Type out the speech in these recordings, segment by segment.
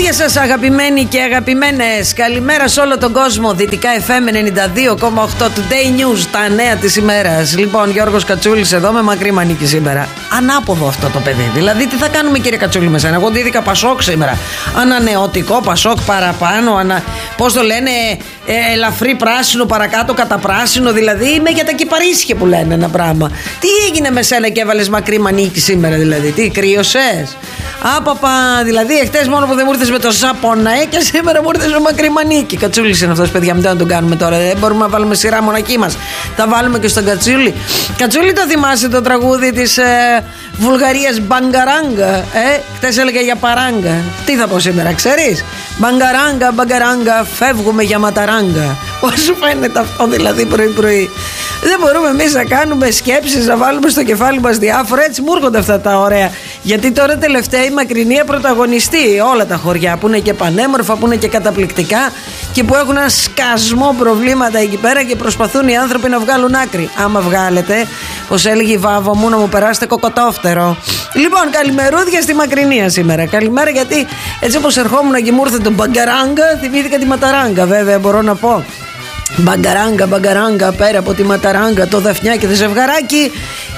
Καλημερούδια σας αγαπημένοι και αγαπημένες. Καλημέρα σε όλο τον κόσμο. Δυτικά FM 92,8 Today News, τα νέα της ημέρας. Λοιπόν, Γιώργος Κατσούλης εδώ με μακρύ μανίκι σήμερα. Ανάποδο αυτό το παιδί. Δηλαδή, τι θα κάνουμε, κύριε Κατσούλη, με σένα? Εγώ ντύθηκα Πασόκ σήμερα. Ανανεωτικό Πασόκ παραπάνω. Πώς το λένε, ελαφρύ πράσινο παρακάτω κατά πράσινο. Δηλαδή, είμαι για τα κυπαρίσια που λένε ένα πράγμα. Τι έγινε με σένα και έβαλες μακρύ μανίκι σήμερα, δηλαδή? Τι κρύωσες? Άπαπα, δηλαδή, εχθές μόνο που δεν μου ήρθες με το Ζαπωνέ και σήμερα μου ήρθες με μακρύ μανίκι. Κατσούλης είναι αυτός, παιδιά, μην τον κάνουμε τώρα. Δεν μπορούμε να βάλουμε σειρά μοναχή μας. Θα βάλουμε και στον Κατσούλη. Κατσούλη, το θυμάσαι το τραγούδι της Βουλγαρίας, Μπαγκαράγκα? Χτες έλεγα για παράγκα. Τι θα πω σήμερα, ξέρεις? Μπαγκαράγκα, μπαγκαράγκα, φεύγουμε για ματαράγκα. Πώς σου φαίνεται αυτό, δηλαδή, πρωί-πρωί? Δεν μπορούμε εμείς να κάνουμε σκέψεις, να βάλουμε στο κεφάλι μας διάφορα. Έτσι μου έρχονται αυτά τα ωραία. Γιατί τώρα τελευταία η Μακρινία πρωταγωνιστεί όλα τα χωριά που είναι και πανέμορφα, που είναι και καταπληκτικά και που έχουν ένα σκασμό προβλήματα εκεί πέρα και προσπαθούν οι άνθρωποι να βγάλουν άκρη. Άμα βγάλετε, πως έλεγε η Βάβο μου, να μου περάσετε κοκοτόφτερο. Λοιπόν, καλημερούδια στη Μακρινία σήμερα. Καλημέρα, γιατί έτσι όπως ερχόμουν και μου ήρθε το μπαγκαράγκα, θυμήθηκα τη ματαράγκα, βέβαια, μπορώ να πω. Μπαγκαράγκα, μπαγκαράγκα, πέρα από τη ματαράγκα, το Δαφνιά και το ζευγαράκι.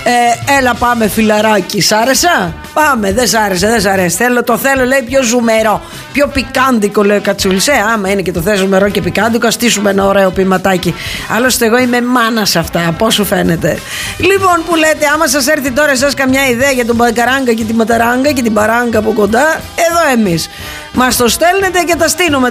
Έλα πάμε φιλαράκι. Σ' άρεσα? Πάμε, δεν σ' άρεσε, δεν σ' αρέσει. Το θέλω, λέει, πιο ζουμερό, πιο πικάντικο, λέει ο Κατσούλης. Άμα είναι και το θες ζουμερό και πικάντικο, ας στήσουμε ένα ωραίο ποιηματάκι. Άλλωστε εγώ είμαι μάνα σε αυτά, πώς σου φαίνεται? Λοιπόν, που λέτε, άμα σας έρθει τώρα εσάς καμιά ιδέα για τον μπαγκαράγκα και τη ματαράγκα και την παράγκα από κοντά, εδώ εμείς μας το στέλνετε και τα στείλουμε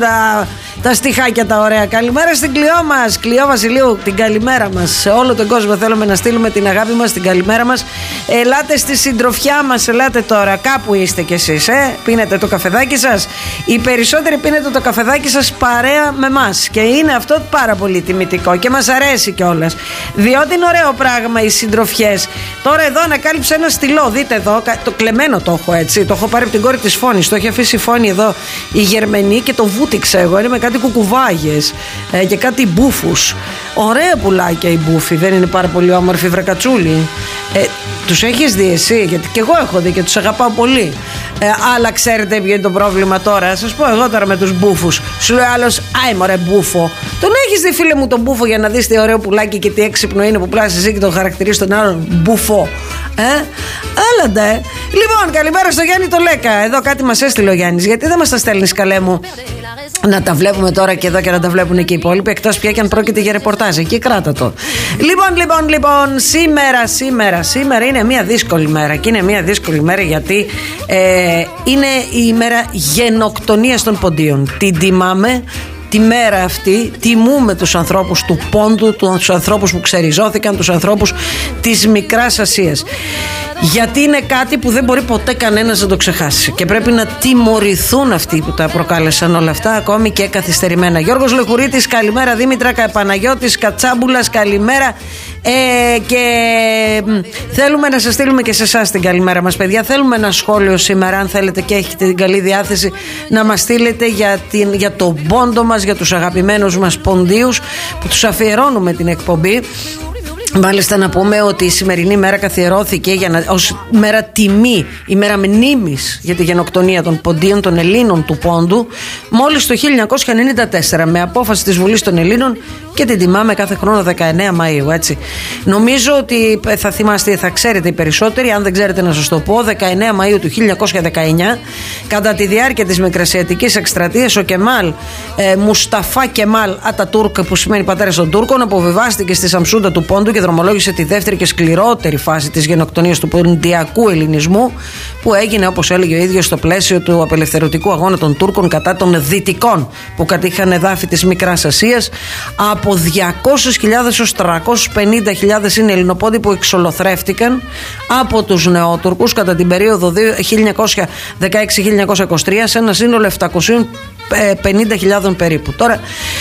τα στιχάκια τα ωραία. Καλημέρα στην Κλειό μας, Κλειό Βασιλείου, την καλημέρα μας. Σε όλο τον κόσμο θέλουμε να στείλουμε την αγάπη μας, την καλημέρα μας. Ελάτε στη συντροφιά μας, ελάτε τώρα. Κάπου είστε κι εσείς, πίνετε το καφεδάκι σας. Οι περισσότεροι πίνετε το καφεδάκι σας παρέα με μας. Και είναι αυτό πάρα πολύ τιμητικό και μας αρέσει κιόλας. Διότι είναι ωραίο πράγμα οι συντροφιές. Τώρα εδώ ανακάλυψα ένα στυλό. Δείτε εδώ, το κλεμμένο το έχω έτσι. Το έχω πάρει από την κόρη της Φώνης. Το έχει αφήσει η Φώνη εδώ η Γερμενή και το βούτυξε εγώ. Είναι με κάτι κουκουβάγες και κάτι μπούφους. Ωραία πουλάκια οι μπούφοι. Δεν είναι πάρα πολύ όμορφοι, βρακατσούλοι? Τους έχεις δει εσύ? Γιατί και εγώ έχω δει και τους αγαπάω πολύ. Αλλά ξέρετε ποιο είναι το πρόβλημα τώρα? Σας πω εγώ τώρα με τους μπούφους. Σου λέει άλλος, άι μωρέ μπούφο. Τον έχεις δει, φίλε μου, τον μπούφο, για να δεις τι ωραίο πουλάκι και τι έξυπνο είναι που πλάσεις εσύ και τον χαρακτηρίζεις τον άλλον μπούφο? Έλαντε. Λοιπόν, καλημέρα στο Γιάννη το Λέκα. Εδώ κάτι μας έστειλε ο Γιάννης. Γιατί δεν μας τα στέλνεις, καλέ μου, να τα βλέπουμε τώρα και εδώ και να τα βλέπουν και οι υπόλοιποι? Εκτός πια και αν πρόκειται για ρεπορτάζ. Εκεί κράτα το. Λοιπόν, σήμερα είναι μια δύσκολη μέρα. Και είναι μια δύσκολη μέρα γιατί είναι η ημέρα γενοκτονίας των ποντίων. Την τιμάμε. Τη μέρα αυτή τιμούμε τους ανθρώπους του πόντου, τους ανθρώπους που ξεριζώθηκαν, τους ανθρώπους της Μικράς Ασίας. Γιατί είναι κάτι που δεν μπορεί ποτέ κανένας να το ξεχάσει και πρέπει να τιμωρηθούν αυτοί που τα προκάλεσαν όλα αυτά, ακόμη και καθυστερημένα. Γιώργος Λεχουρίτης, καλημέρα. Δήμητρα Παναγιώτης Κατσάμπουλας, καλημέρα. Και θέλουμε να σας στείλουμε και σε εσάς την καλημέρα μας, παιδιά. Θέλουμε ένα σχόλιο σήμερα, αν θέλετε και έχετε την καλή διάθεση, να μας στείλετε για τον πόντο μας, για τους αγαπημένους μας ποντίους που τους αφιερώνουμε την εκπομπή. Μάλιστα να πούμε ότι η σημερινή μέρα καθιερώθηκε ως μέρα τιμή, η μέρα μνήμης για τη γενοκτονία των ποντίων, των Ελλήνων του πόντου, μόλις το 1994 με απόφαση της Βουλής των Ελλήνων, και την τιμάμε κάθε χρόνο 19 Μαΐου, έτσι. Νομίζω ότι θα θυμάστε, θα ξέρετε οι περισσότεροι, αν δεν ξέρετε να σας το πω. 19 Μαΐου του 1919, κατά τη διάρκεια της Μικρασιατικής εκστρατείας, ο Κεμάλ Μουσταφά Κεμάλ Ατατούρκ, που σημαίνει πατέρας των Τούρκων, αποβιβάστηκε στη Σαμσούντα του Πόντου και δρομολόγησε τη δεύτερη και σκληρότερη φάση της γενοκτονίας του ποντιακού ελληνισμού, που έγινε, όπως έλεγε ο ίδιος, στο πλαίσιο του απελευθερωτικού αγώνα των Τούρκων κατά των Δυτικών που κατήχαν εδάφη της Μικράς Ασίας. Από 200.000 ως 350.000 είναι ελληνοπόντοι που εξολοθρεύτηκαν από τους νεότουρκους κατά την περίοδο 1916-1923 σε ένα σύνολο 750.000 περίπου. Τώρα,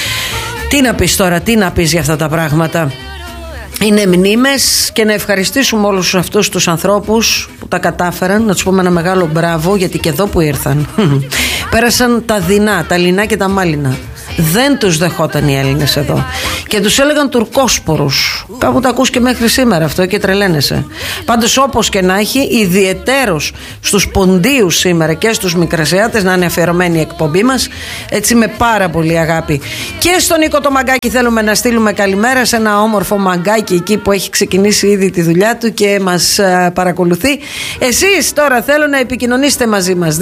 τι να πεις για αυτά τα πράγματα? Είναι μνήμες, και να ευχαριστήσουμε όλους αυτούς τους ανθρώπους που τα κατάφεραν, να τους πούμε ένα μεγάλο μπράβο, γιατί και εδώ που ήρθαν πέρασαν τα δεινά, τα λινά και τα μάλινα. δεν τους δεχόταν οι Έλληνες εδώ και τους έλεγαν τουρκόσπορους. Κάπου τα ακούς και μέχρι σήμερα αυτό και τρελαίνεσαι. Πάντως, όπως και να έχει, ιδιαιτέρως στους ποντίους σήμερα και στους μικρασιάτες να είναι αφιερωμένη η εκπομπή μας, έτσι με πάρα πολύ αγάπη. Και στον Νίκο το Μαγκάκι θέλουμε να στείλουμε καλημέρα, σε ένα όμορφο μαγκάκι εκεί που έχει ξεκινήσει ήδη τη δουλειά του και μας παρακολουθεί. Εσείς τώρα θέλω να επικοινωνήσετε μαζί μας.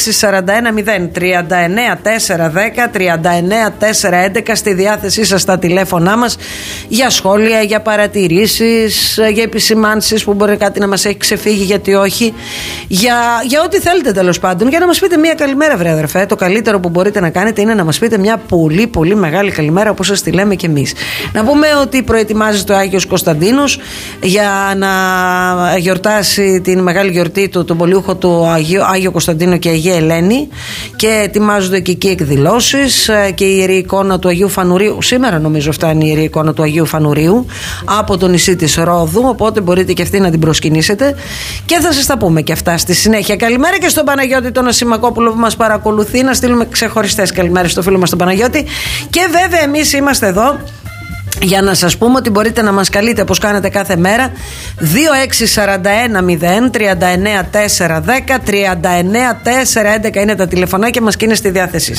2641-039-410-39-411 στη διάθεσή σας τα τηλέφωνά μας για σχόλια, για παρατηρήσεις, για επισημάνσεις που μπορεί κάτι να μας έχει ξεφύγει, γιατί όχι, για ό,τι θέλετε τέλος πάντων, για να μας πείτε μια καλημέρα, βρε αδερφέ. Το καλύτερο που μπορείτε να κάνετε είναι να μας πείτε μια πολύ πολύ μεγάλη καλημέρα, όπως σας τη λέμε κι εμείς. Να πούμε ότι προετοιμάζεται ο Άγιος Κωνσταντίνος για να γιορτάσει την μεγάλη γιορτή του, τον πολιούχο του Άγιο Κωνσταντίνο και Αγία Ελένη, και ετοιμάζονται και εκεί εκδηλώσεις και η Ιερή Εικόνα του Αγίου Φανουρίου. Σήμερα νομίζω φτάνει η Ιερή Εικόνα του Αγίου Φανουρίου από το νησί της Ρόδου, οπότε μπορείτε και αυτή να την προσκυνήσετε και θα σας τα πούμε και αυτά στη συνέχεια. Καλημέρα και στον Παναγιώτη τον Ασημακόπουλο που μας παρακολουθεί. Να στείλουμε ξεχωριστές καλημέρες στο φίλο μας τον Παναγιώτη. Και βέβαια εμείς είμαστε εδώ για να σας πούμε ότι μπορείτε να μας καλείτε όπως κάνετε κάθε μέρα. 2641-039-410 39-411 είναι τα τηλεφωνάκια μας και είναι στη διάθεσή σας.